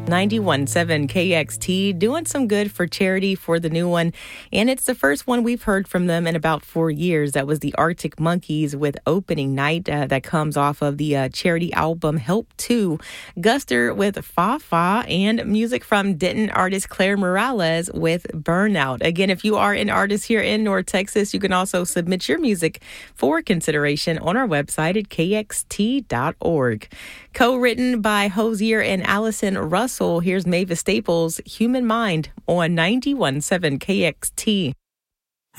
91.7 KXT doing some good for charity for the new one. And it's the first one we've heard from them in about 4 years. That was the Arctic Monkeys with Opening Night. That comes off of the charity album Help 2. Guster with Fa Fa, and music from Denton artist Claire Morales with Burnout. Again, if you are an artist here in North Texas, you can also submit your music for consideration on our website at kxt.org. Co-written by Hosier and Allison Russell, here's Mavis Staples' Human Mind on 91.7 KXT.